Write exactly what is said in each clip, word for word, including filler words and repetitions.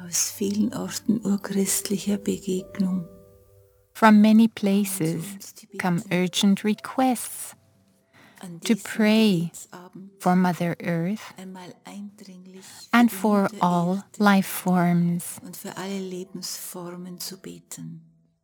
aus vielen Orten urchristlicher Begegnung. From many places come urgent requests to pray for Mother Earth and for all life forms. Und für alle Lebensformen zu beten.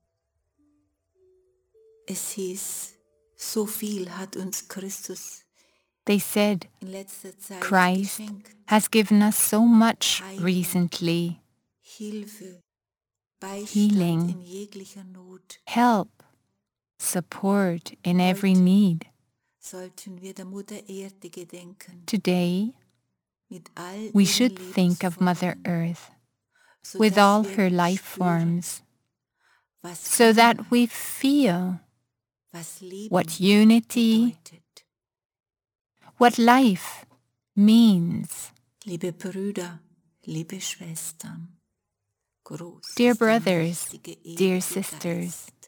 Es hieß, so viel hat uns Christus They said, in letzter Zeit Christ geschenkt. has given us so much recently. Hilfe, Beistand Healing, in jeglicher Not. help, support in every need. Sollten wir der Mutter Erde gedenken, Today, mit all we ihren should think of Mother Lebensformen, Earth sodass with all wir her life spüren, forms, was so that Einheit, we feel was Leben what unity, bedeutet. what life means. Liebe Brüder, liebe Schwestern, groß Dear ist der brothers, mächtige, dear ewige sisters, Geist.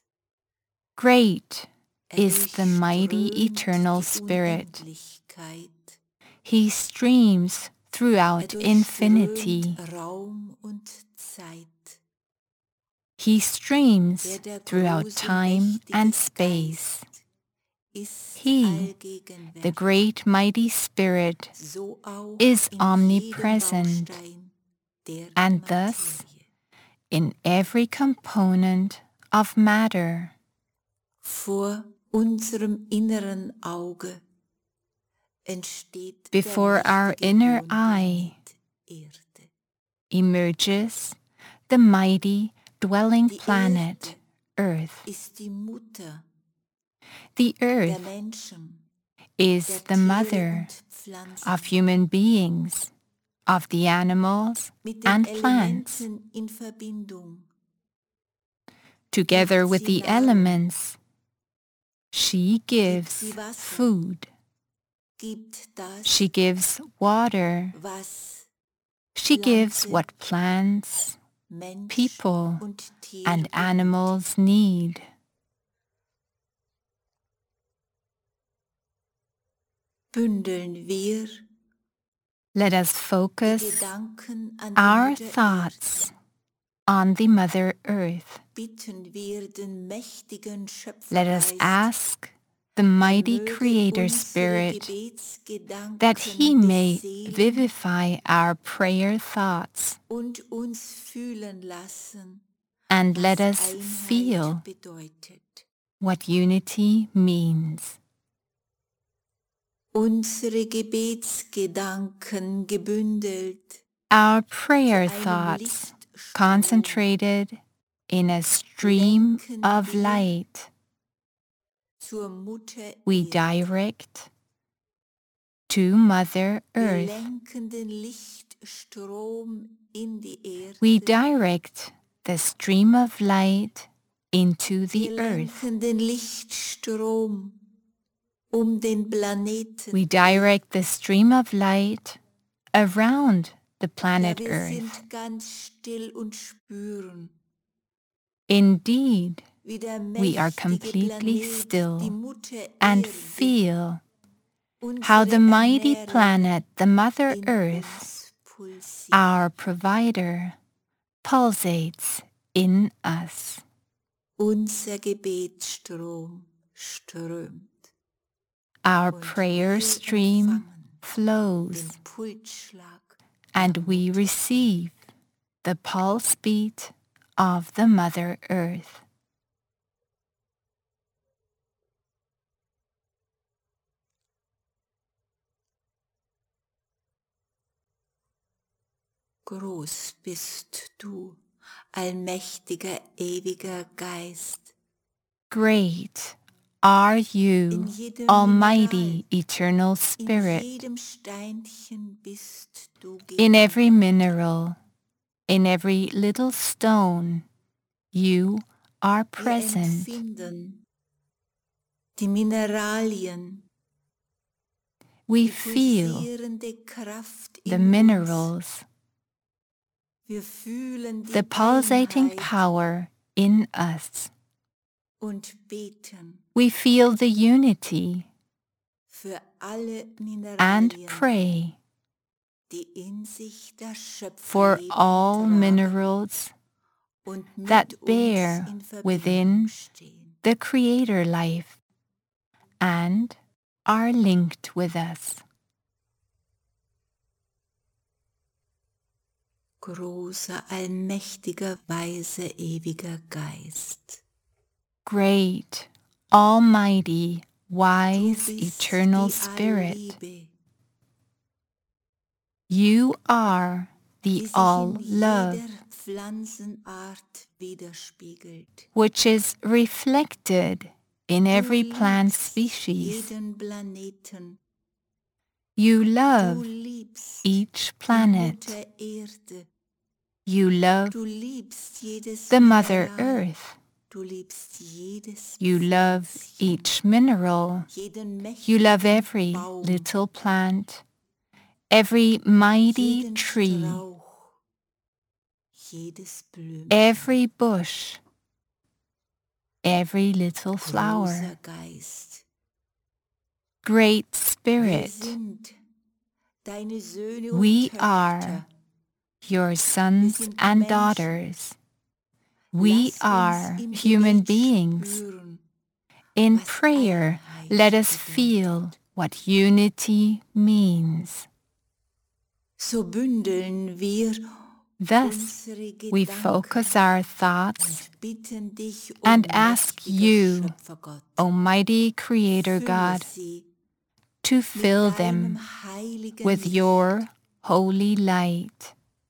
great Er is the mighty durchströmt eternal die Spirit. Unendlichkeit. He streams Er throughout durchströmt infinity. Raum und Zeit. He streams Der, der throughout große, time and mächtige space. Geist ist He, the allgegenwärtig, great mighty Spirit, so auch is in omnipresent, jedem Baustein der and thus Materie. in every component of matter. Vor unserem inneren Auge entsteht Before der our mächtige inner hohen eye Planet Erde. emerges the mighty dwelling Die planet, Erde Earth. ist die Mutter The der Earth Menschen, is der the Tiere mother und Pflanzen, of human beings, of the animals mit den and plants. Elementen in Verbindung. Together Gibt with sie the Nahrung, elements, she gibt gives sie Wasser, food, gibt das, she gives water, was she gives Pflanze, what plants, Mensch people, und Tier and benötigt. animals need. Bündeln wir Let us die focus Gedanken an die our Mutter thoughts Erde. on the Mother Earth. Bitten wir den mächtigen Let us Schöpfergeist, ask the er mighty möge Creator unsere Spirit Gebetsgedanken that He des may Segen vivify our prayer thoughts und uns fühlen lassen, and let was us Einheit feel bedeutet. what unity means. Unsere Gebetsgedanken gebündelt Our zu prayer einem thoughts Lichtstrom concentrated in a stream lenken of wir light. zur Mutter We Erde. direct to Mother Wir Earth. lenken den Lichtstrom in die Erde. We direct the stream of light into Wir the earth. lenken den Lichtstrom um den Planeten We direct the stream of light around the Ja, planet wir Earth. sind ganz still und spüren, Indeed, wie der we are mächtige completely Planet, die still Mutter and Erde, feel how unsere the mighty Ernährer planet, the Mother in Earth, uns pulsiert. our provider, pulsates in us. Unser Gebetsstrom strömt Our und prayer wir stream empfangen flows, den Pulsschlag and der we Mutter. receive the pulse beat of the Mother Earth. Groß bist du, allmächtiger, ewiger Geist. Great are In you, jedem Almighty Mineral, Eternal in Spirit, jedem Steinchen bist du in every gegenwärtig. mineral, in every little stone. You are Wir present. empfinden die Mineralien, We die feel pulsierende Kraft the in uns. minerals, Wir fühlen die the pulsating Einheit power in us. und beten We feel the unity für alle and Mineralien, pray die in sich der Schöpfer for Leben all tragen minerals und mit that uns bear in Verbindung within stehen. the Creator life and are linked with us. Großer, allmächtiger, weiser, ewiger Geist. Great, almighty, Du wise, bist eternal die Spirit, Allliebe, you are the die sich in all-love, jeder Pflanzenart widerspiegelt. which is reflected in Du every plant liebst species. jeden Planeten. You Du love liebst each die planet. Mutter Erde. You love Du liebst jedes the Mother Mineral. Earth. Du liebst jedes You love Pflänzchen, each mineral. jeden You love mächtigen every Baum, little plant, every mighty jeden tree, Strauch, jedes Blümchen. every bush, every little Großer flower. Geist, Great wir Spirit, sind deine Söhne we und are Töchter. your Wir sons sind and Menschen. daughters. We Lass uns are im human Gebet beings. spüren, In was prayer, Einheit let us bedeutet. feel what unity means. So bündeln wir Thus, unsere we Gedanken focus our thoughts und bitten dich, o and ask mächtiger you, Schöpfergott, Almighty Creator fülle God, sie to mit fill deinem them heiligen with Licht. your holy light.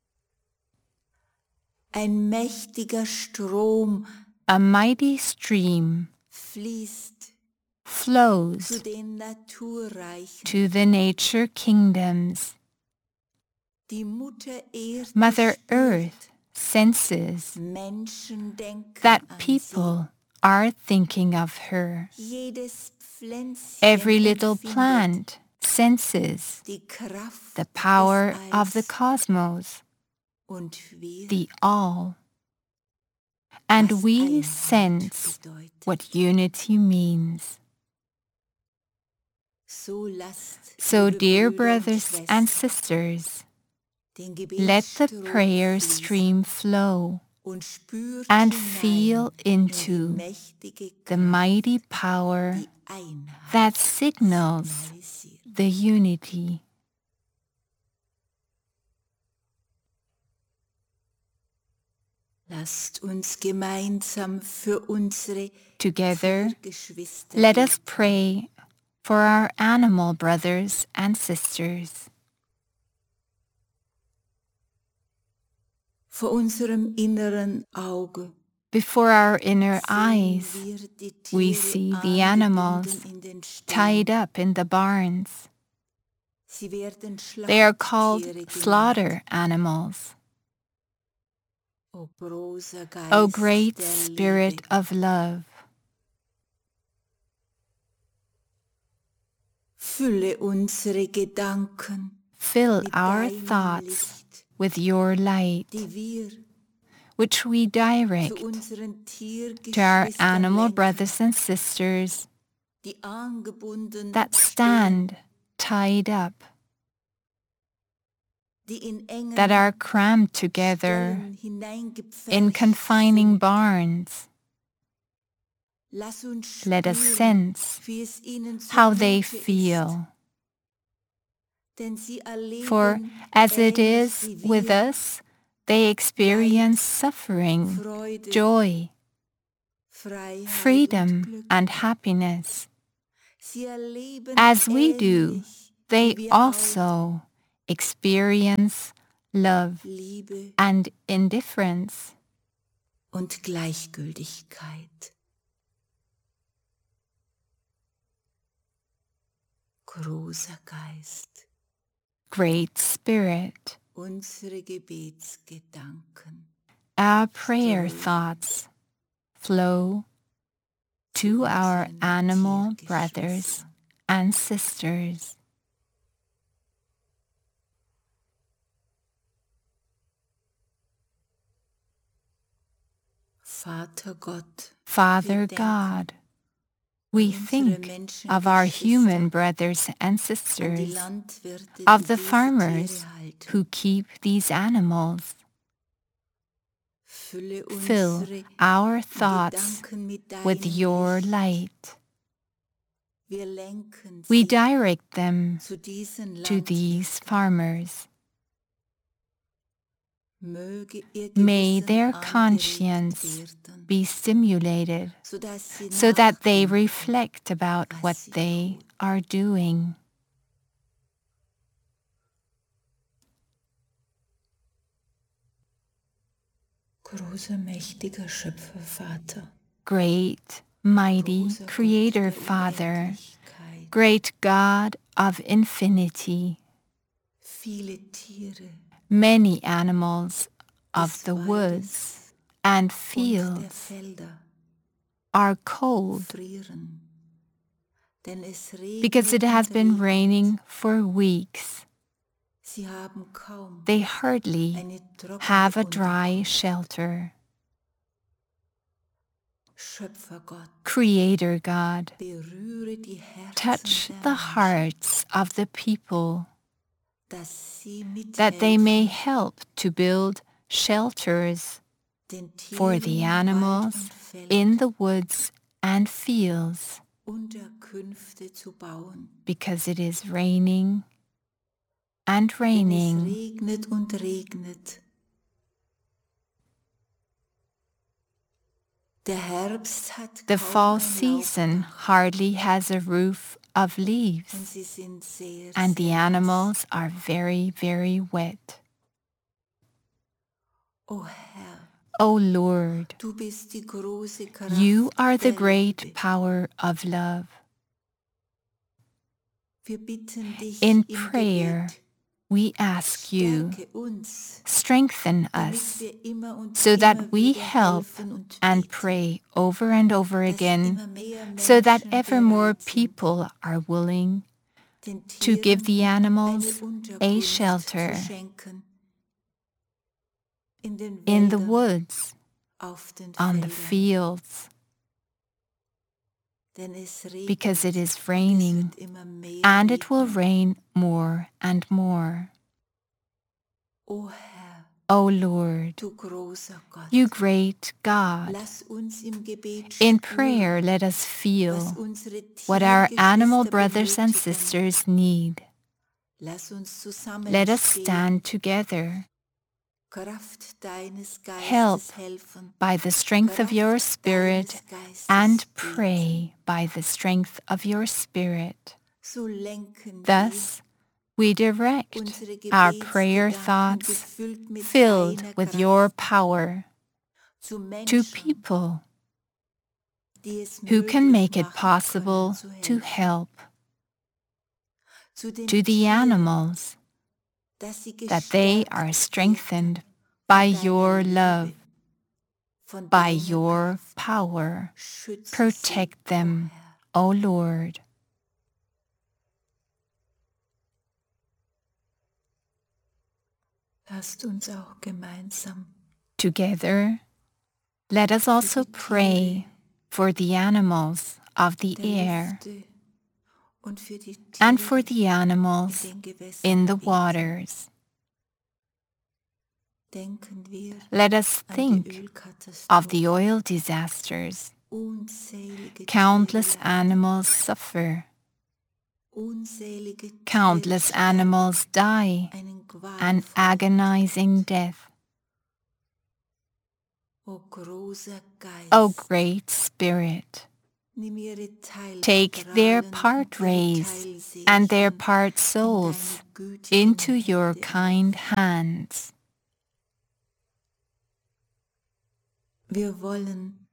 Ein mächtiger Strom A mighty stream fließt zu flows den Naturreichen. to the nature kingdoms. Die Mutter Erde Mother spürt, Earth senses Menschen denken that an people are thinking of her. sie. Jedes Pflänzchen Every little empfindet plant senses die Kraft the power des of the Alls cosmos, und wir, the all. And was we Einheit sense bedeutet. what unity means. So lasst, So, liebe dear Brüder und brothers and Schwestern, sisters, den let the Gebetsstrom prayer fließen stream flow und spürt and hinein feel in die into mächtige the Kraft, mighty power die Einheit that signals signalisiert. the unity. Lasst uns gemeinsam für unsere Together, Tiergeschwister let us beten. pray for our animal brothers and sisters. Vor unserem inneren Auge Before our inner sehen eyes, wir die we Tiere see the animals angebunden in den tied Ställen. up in the barns. Sie werden They are called Schlachttiere genannt. slaughter animals. O großer Geist O great der Spirit Liebe, of love, fülle unsere Gedanken fill mit our deinem thoughts Licht, with your light, die wir which we direct zu unseren to our Tiergeschwistern animal lenken, brothers and sisters die angebunden that stehen, stand tied up, die in engen that are crammed together Ställen hineingepfercht in confining sind. barns. Lass uns Let us spüren, sense wie es ihnen how they zumute ist, feel. denn sie erleben For as it ähnlich is wie with wir us, they experience suffering, Freude, joy, Freiheit und freedom, Glück. and happiness. Sie erleben As we do, ähnlich they wie wir auch also experience love Liebe and indifference, und Gleichgültigkeit. Großer Geist, Great Spirit. unsere Gebetsgedanken Our prayer strömen thoughts flow zu to our unseren animal brothers Tiergeschwistern. and sisters. Vater Gott, Father wir denken God, We unsere think Menschen- of our Geschwister human brothers and und die sisters, Landwirte, of die the diese farmers Tiere halten. who keep these animals. Fülle Fill unsere our thoughts Gedanken mit with deinem your Licht. light. Wir lenken We sie direct them zu diesen to these Landwirten. farmers. Möge ihr May Gewissen their angeregt conscience werden, be stimulated sodass sie so that they nachdenken, reflect about was what sie they tun. are doing. Großer, mächtiger Schöpfervater, Great, mighty großer Gott Creator der Father, Unendlichkeit, great God of infinity, viele Tiere many animals of des the woods Waldes and und der fields Felder are cold frieren, denn es because it regnet has und been regnet. raining for weeks. Sie haben kaum They hardly eine trockene have a dry Unterkunft. shelter. Schöpfergott, Creator God, berühre die Herzen touch der the Menschen, hearts of the people dass sie that they may mithelfen, help to build shelters den for Tieren the in Wald animals und Feld in the woods and fields Unterkünfte zu bauen. because it is raining and Denn es raining. regnet und regnet. Der Herbst hat The kaum fall ein season Laubdach hardly has a roof of und leaves, sie sind sehr, and the sehr nass. animals are very, very wet. O Herr, O Lord, du bist die große Kraft you are the der great Liebe. power of love. Wir bitten dich In im prayer, Gebet, we ask you, stärke uns, strengthen damit us wir immer und so immer that we wieder help helfen und and beten, pray over and over dass again immer mehr so that Menschen ever more bereit sind, people are willing den to give Tieren the eine animals a Unterkunft shelter zu schenken, in den in the Wäldern, woods, auf den on the Feldern, fields, denn es regnet because it is und es raining wird immer mehr and it will regnen. rain more and more. O Herr, O Lord, du großer Gott, you great God, lass uns im Gebet in spüren, prayer let us was feel unsere what our animal Tiergeschwister brothers and benötigen. sisters need. Lass uns Let us zusammenstehen, stand together, Kraft deines help Geistes helfen, by the strength of your Kraft Spirit, deines Geistes and beten. pray by the strength of your Spirit. So lenken Thus, we wir direct unsere our prayer Gebetsgedanken thoughts gefüllt mit filled deiner with Kraft your power zu to Menschen, people die es who can möglich make it machen possible können, to zu helfen. help Zu den to the Tieren, animals, dass sie that they gestärkt are werden strengthened von by deiner your Liebe, love, von by deiner your Kraft. power. Schütze Protect sie, o them, Herr. O Lord. Lasst uns auch gemeinsam Together, let us also die pray for the animals of the der air Lüfte und für die and for Tiere the in animals den Gewässern in the beten. waters. Denken wir Let us an die think of the Ölkatastrophe. oil disasters. Unzählige Countless Tiere leiden. animals suffer. Unzählige Countless Tiere sterben animals die einen an qualvollen agonizing Tod. death. O großer Geist, O great Spirit, nimm ihre take their Teilstrahlen part und ihre rays and their Teilseelchen part in souls deine gütigen into your Hände kind auf. hands. Wir wollen